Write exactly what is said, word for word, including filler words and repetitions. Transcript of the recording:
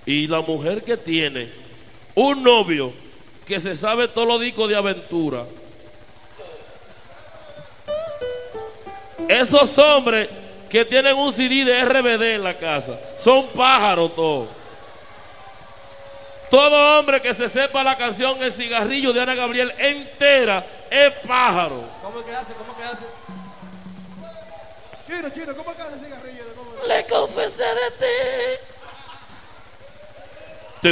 Y la mujer que tiene un novio que se sabe todos los discos de aventura. Esos hombres que tienen un C D de R B D en la casa son pájaros todos. Todo hombre que se sepa la canción El cigarrillo de Ana Gabriel entera es pájaro. ¿Cómo es que hace? ¿Cómo es que hace? Chino, chino, ¿cómo es que hace el cigarrillo? ¿Cómo? Le confesé de ti.